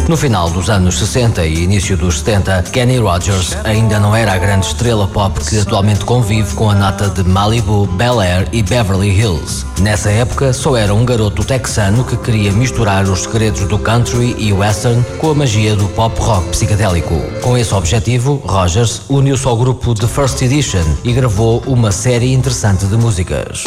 No final dos anos 60 e início dos 70, Kenny Rogers ainda não era a grande estrela pop que atualmente convive com a nata de Malibu, Bel Air e Beverly Hills. Nessa época, só era um garoto texano que queria misturar os segredos do country e western com a magia do pop rock psicadélico. Com esse objetivo, Rogers uniu-se ao grupo The First Edition e gravou uma série interessante de músicas.